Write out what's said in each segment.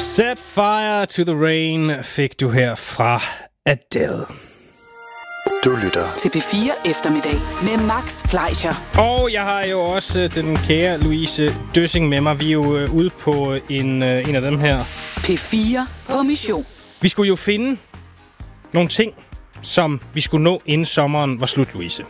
Set fire to the rain fik du her fra Adele. Du lytter til P4 Eftermiddag med Max Fleischer. Og jeg har jo også den kære Louise Døssing med mig. Vi er jo ude på en af dem her. P4 på mission. Vi skulle jo finde nogle ting, som vi skulle nå inden sommeren var slut, Louise.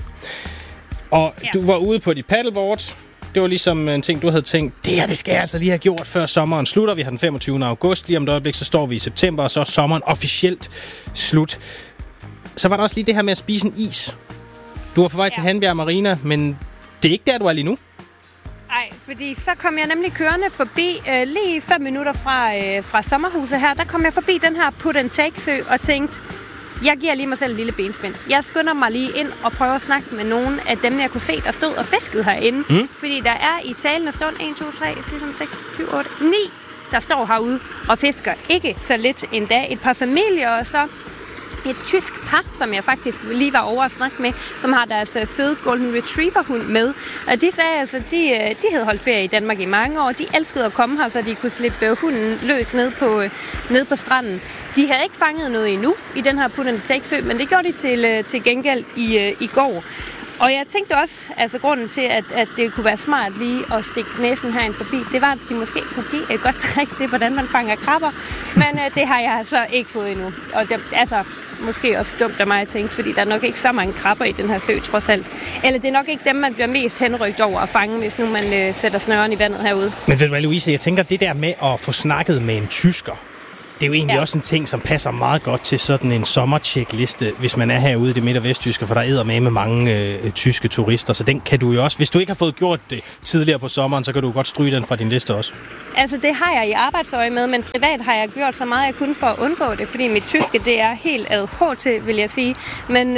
Og du var ude på dit paddleboard. Det var ligesom en ting, du havde tænkt, det skal jeg altså lige have gjort, før sommeren slutter. Vi har den 25. august, lige om et øjeblik, så står vi i september, og så er sommeren officielt slut. Så var der også lige det her med at spise en is. Du var på vej til Hanbjerg Marina, men det er ikke der, du er lige nu. Nej, fordi så kom jeg nemlig kørende forbi, lige 5 minutter fra sommerhuset her, der kom jeg forbi den her Put and Take sø og tænkte, jeg giver lige mig selv et lille benspænd. Jeg skynder mig lige ind og prøver at snakke med nogen af dem, jeg kunne se, der stod og fiskede herinde. Fordi der er i talende stund 1, 2, 3, 4, 5, 6, 7, 8, 9, der står herude og fisker. Ikke så lidt endda. Et par familier og så et tysk par, som jeg faktisk lige var over at snakke med, som har deres søde Golden Retriever-hund med. Og de sagde altså, de havde holdt ferie i Danmark i mange år. De elskede at komme her, så de kunne slippe hunden løs ned på stranden. De havde ikke fanget noget endnu i den her Put and Take sø, men det gjorde de til gengæld i går. Og jeg tænkte også, altså grunden til, at det kunne være smart lige at stikke næsen herind forbi, det var, at de måske kunne give et godt træk til, hvordan man fanger krabber. Men det har jeg altså ikke fået endnu. Og det, altså, måske også dumt af mig at tænke, fordi der er nok ikke så mange krabber i den her sø, trods alt. Eller det er nok ikke dem, man bliver mest henrygt over at fange, hvis nu man sætter snøren i vandet herude. Men ved du hvad, Louise, jeg tænker, det der med at få snakket med en tysker, det er jo egentlig også en ting, som passer meget godt til sådan en sommercheckliste, hvis man er herude i det midt- og vesttyske, for der er med mange tyske turister. Så den kan du jo også, hvis du ikke har fået gjort det tidligere på sommeren, så kan du godt stryge den fra din liste også. Altså, det har jeg i arbejdsøje med, men privat har jeg gjort så meget, jeg kunne for at undgå det, fordi mit tyske, det er helt ad HT, vil jeg sige. Men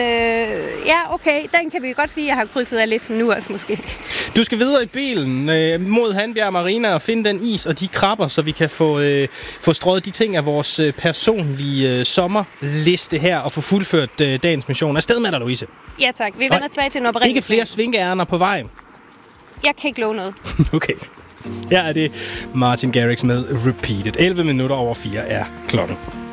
okay, den kan vi godt sige, at jeg har krydset af listen nu også måske. Du skal videre i bilen mod Hanbjerg Marina og finde den is og de krabber, så vi kan få strøget de ting af vores personlige sommerliste her og få fuldført dagens mission. Afsted med dig, Louise. Ja tak, vi vender tilbage til en oprindelse. Ikke flere svinkeærner på vejen. Jeg kan ikke love noget. Okay. Her er det Martin Garrix med Repeated. 11 minutter over 4 er klokken.